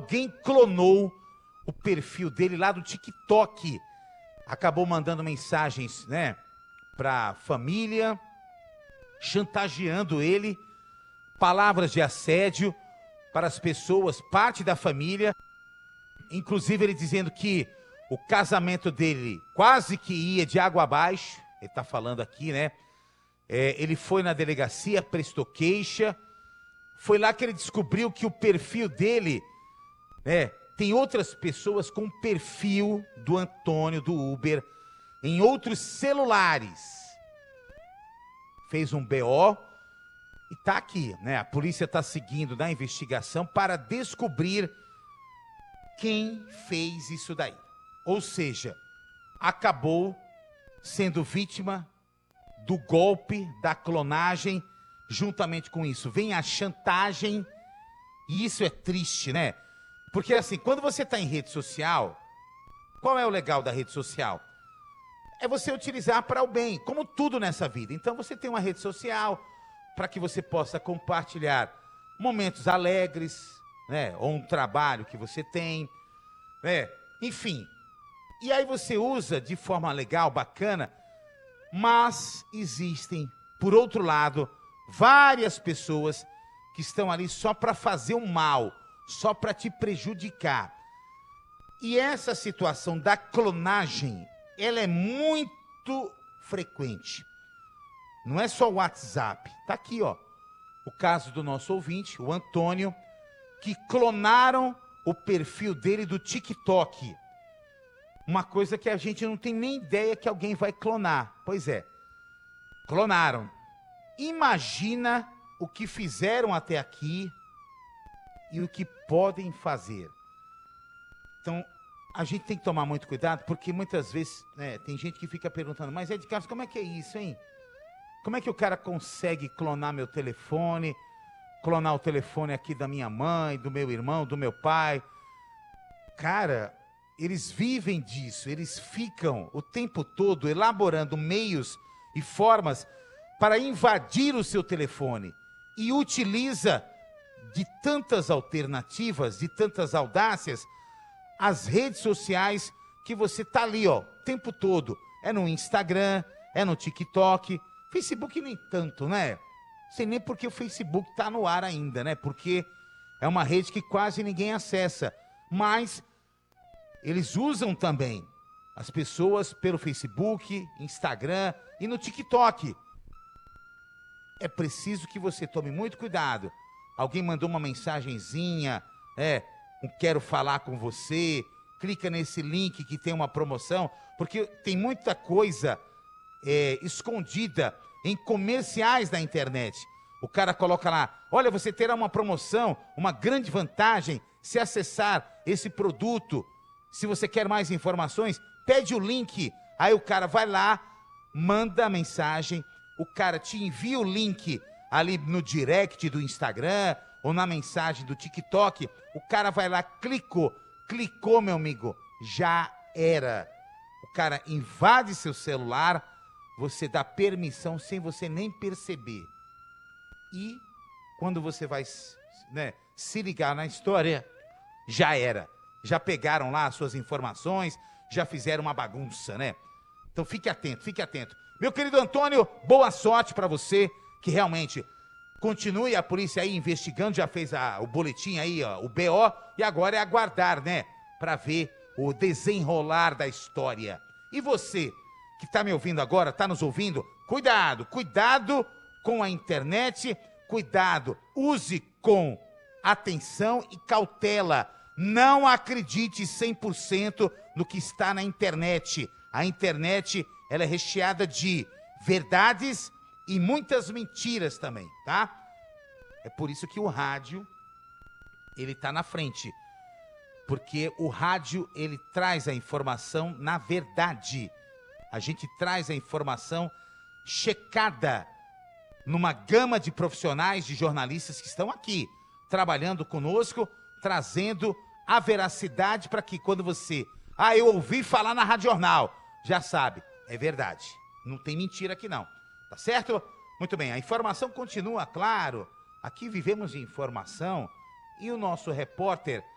alguém clonou o perfil dele lá do TikTok. Acabou mandando mensagens, né, pra família, chantageando ele, palavras de assédio para as pessoas, parte da família. Inclusive ele dizendo que o casamento dele quase que ia de água abaixo. Ele tá falando aqui, né? Ele foi na delegacia, prestou queixa. Foi lá que ele descobriu que o perfil dele, né, tem outras pessoas com o perfil do Antônio, do Uber, em outros celulares. Fez um BO e tá aqui, né? A polícia tá seguindo na investigação para descobrir quem fez isso daí. Ou seja, acabou sendo vítima do golpe, da clonagem. Juntamente com isso vem a chantagem, e isso é triste, né? Porque assim, quando você está em rede social, qual é o legal da rede social? É você utilizar para o bem, como tudo nessa vida. Então você tem uma rede social para que você possa compartilhar momentos alegres, né? Ou um trabalho que você tem, né? Enfim. E aí você usa de forma legal, bacana, mas existem, por outro lado, várias pessoas que estão ali só para fazer um mal, só para te prejudicar. E essa situação da clonagem, ela é muito frequente. Não é só o WhatsApp. Tá aqui, ó, o caso do nosso ouvinte, o Antônio, que clonaram o perfil dele do TikTok. Uma coisa que a gente não tem nem ideia que alguém vai clonar. Pois é, clonaram. Imagina o que fizeram até aqui e o que podem fazer. Então, a gente tem que tomar muito cuidado, porque muitas vezes, né, tem gente que fica perguntando, mas Ed Carlos, como é que é isso, hein? Como é que o cara consegue clonar meu telefone, clonar o telefone aqui da minha mãe, do meu irmão, do meu pai? Cara, eles vivem disso, eles ficam o tempo todo elaborando meios e formas para invadir o seu telefone e utiliza de tantas alternativas, de tantas audácias, as redes sociais que você tá ali, ó, o tempo todo. É no Instagram, é no TikTok, Facebook nem tanto, né? Sei nem porque o Facebook tá no ar ainda, né? Porque é uma rede que quase ninguém acessa, mas eles usam também as pessoas pelo Facebook, Instagram e no TikTok. É preciso que você tome muito cuidado. Alguém mandou uma mensagenzinha, um quero falar com você, clica nesse link que tem uma promoção, porque tem muita coisa escondida em comerciais da internet. O cara coloca lá, olha, você terá uma promoção, uma grande vantagem se acessar esse produto. Se você quer mais informações, pede o link. Aí o cara vai lá, manda a mensagem, o cara te envia o link ali no direct do Instagram ou na mensagem do TikTok. O cara vai lá, clicou, meu amigo, já era. O cara invade seu celular, você dá permissão sem você nem perceber. E quando você vai, né, se ligar na história, já era. Já pegaram lá as suas informações, já fizeram uma bagunça, né? Então fique atento, fique atento. Meu querido Antônio, boa sorte para você, que realmente continue a polícia aí investigando, já fez o boletim aí, ó, o BO, e agora é aguardar, né? Para ver o desenrolar da história. E você, que tá me ouvindo agora, tá nos ouvindo, cuidado, cuidado com a internet, cuidado, use com atenção e cautela. Não acredite 100% no que está na internet. A internet, ela é recheada de verdades e muitas mentiras também, tá? É por isso que o rádio, ele tá na frente. Porque o rádio, ele traz a informação na verdade. A gente traz a informação checada numa gama de profissionais, de jornalistas que estão aqui, trabalhando conosco, trazendo a veracidade para que quando você... eu ouvi falar na Rádio Jornal. Já sabe, é verdade. Não tem mentira aqui não. Tá certo? Muito bem, a informação continua, claro. Aqui vivemos de informação e o nosso repórter